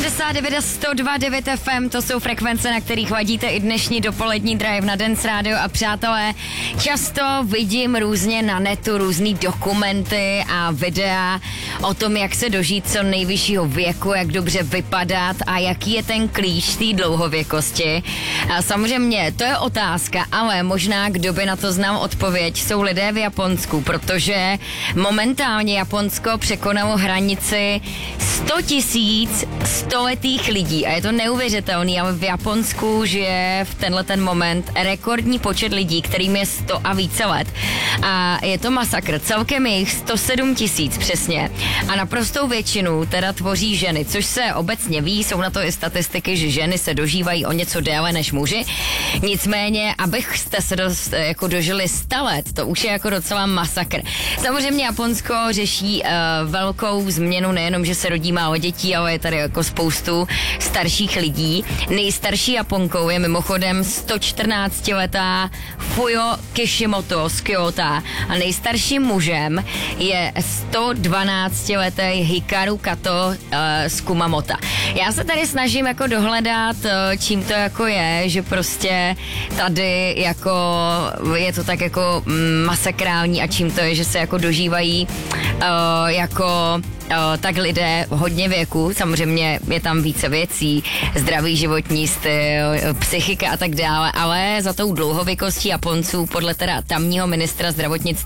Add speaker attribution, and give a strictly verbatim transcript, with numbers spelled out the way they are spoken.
Speaker 1: osmdesát devět a sto dva devět F M, to jsou frekvence, na kterých ladíte i dnešní dopolední drive na Dance Radio. A přátelé, často vidím různě na netu různý dokumenty a videa o tom, jak se dožít co nejvyššího věku, jak dobře vypadat a jaký je ten klíč té dlouhověkosti. A samozřejmě, to je otázka, ale možná kdo by na to znal odpověď, jsou lidé v Japonsku, protože momentálně Japonsko překonalo hranici sto tisíc stoletých lidí a je to neuvěřitelný, ale v Japonsku žije v tenhle ten moment rekordní počet lidí, kterým je sto a více let. A je to masakr. Celkem je jich sto sedm tisíc přesně. A naprostou většinu teda tvoří ženy, což se obecně ví, jsou na to i statistiky, že ženy se dožívají o něco déle než muži. Nicméně, abyste se dost, jako dožili sto let, to už je jako docela masakr. Samozřejmě Japonsko řeší uh, velkou změnu, nejenom, že se rodí málo dětí, ale je tady jako spoustu starších lidí. Nejstarší Japonkou je mimochodem sto čtrnáctiletá Fujo Kishimoto z Kyoto a nejstarším mužem je sto dvanáctiletý Hikaru Kato uh, z Kumamota. Já se tady snažím jako dohledat, uh, čím to jako je, že prostě tady jako je to tak jako mm, masakrální a čím to je, že se jako dožívají uh, jako O, tak lidé hodně věku, samozřejmě je tam více věcí, zdravý životní styl, psychika a tak dále, ale za tou dlouhověkostí Japonců podle teda tamního ministra zdravotnictví